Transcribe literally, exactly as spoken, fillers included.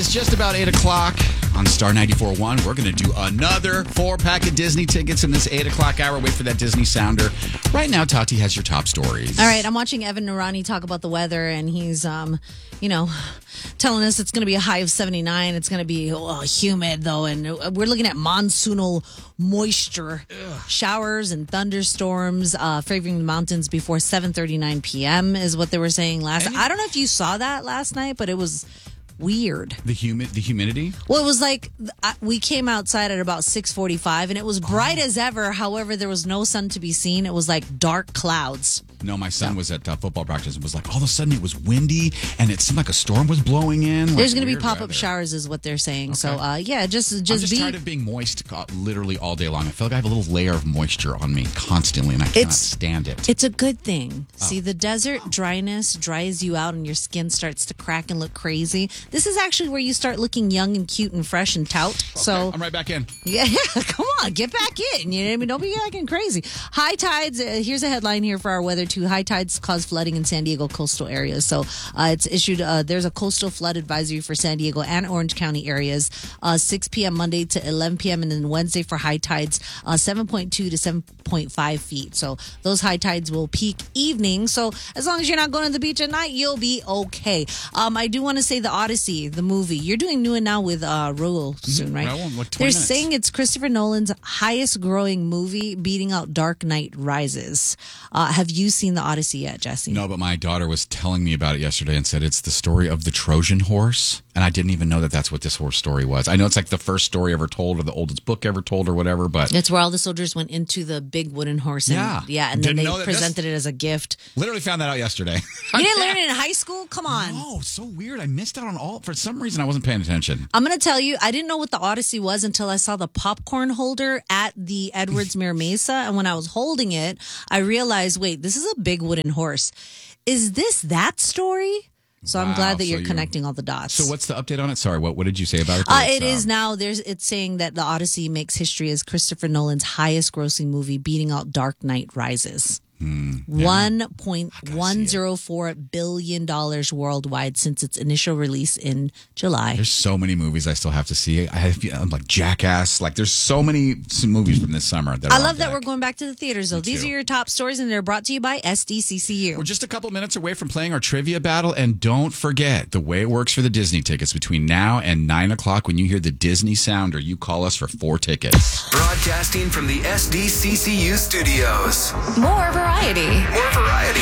is just about eight o'clock on Star ninety-four point one. We're going to do another four-pack of Disney tickets in this eight o'clock hour. Wait for that Disney sounder. Right now, Tati has your top stories. All right, I'm watching Evan Narani talk about the weather, and he's, um, you know, telling us it's going to be a high of seventy-nine. It's going to be oh, humid, though, and we're looking at monsoonal moisture. Ugh. Showers and thunderstorms uh, favoring the mountains before seven thirty-nine p.m. is what they were saying last night. I don't know if you saw that last night, but it was weird. The humid, the humidity? Well, it was like we came outside at about six forty-five, and it was bright oh. as ever. However, there was no sun to be seen. It was like dark clouds. No, my son was at uh, football practice and was like, all of a sudden it was windy and it seemed like a storm was blowing in. Like, There's going to be pop-up weather. Showers is what they're saying. Okay. So, uh, yeah, just just I'm just be... tired of being moist uh, literally all day long. I feel like I have a little layer of moisture on me constantly and I cannot it's, stand it. It's a good thing. Oh. See, the desert oh. dryness dries you out and your skin starts to crack and look crazy. This is actually where you start looking young and cute and fresh and tout. Okay, so I'm right back in. Yeah, come on, get back in. You know what I mean? Don't be acting crazy. High tides, uh, here's a headline here for our weather too. High tides cause flooding in San Diego coastal areas. So uh, it's issued, uh, there's a coastal flood advisory for San Diego and Orange County areas, uh, six p.m. Monday to eleven p.m. and then Wednesday for high tides, uh, seven point two to seven point five feet. So those high tides will peak evening. So as long as you're not going to the beach at night, you'll be okay. Um, I do want to say the Odyssey, the movie, you're doing New and Now with uh, Raul soon, right? Raul, like They're minutes. saying it's Christopher Nolan's highest growing movie, beating out Dark Knight Rises. Uh, have you seen the Odyssey yet, Jesse? No, but my daughter was telling me about it yesterday and said it's the story of the Trojan horse. And I didn't even know that that's what this horse story was. I know it's like the first story ever told or the oldest book ever told or whatever, but... It's where all the soldiers went into the big wooden horse. And, yeah. Yeah, and Didn't then know they that presented this... it as a gift. Literally found that out yesterday. You didn't learn it in high school? Come on. No, so weird. I missed out on all... For some reason, I wasn't paying attention. I'm going to tell you, I didn't know what the Odyssey was until I saw the popcorn holder at the Edwards Mira Mesa. And when I was holding it, I realized, wait, this is a big wooden horse. Is this that story? So wow, I'm glad that you're, so you're connecting all the dots. So what's the update on it? Sorry, what what did you say about it? Uh, it uh, is now. There's it's saying that the Odyssey makes history as Christopher Nolan's highest grossing movie, beating out Dark Knight Rises. Hmm, yeah. one point one zero four billion dollars worldwide since its initial release in July. There's so many movies I still have to see. I have I'm like Jackass. Like there's so many movies from this summer. That I are love that deck. we're going back to the theaters, though. Me These too. are your top stories, and they're brought to you by S D C C U. We're just a couple minutes away from playing our trivia battle, and don't forget the way it works for the Disney tickets. Between now and nine o'clock, when you hear the Disney sounder, you call us for four tickets. Broadcasting from the S D C C U studios. More variety. More variety.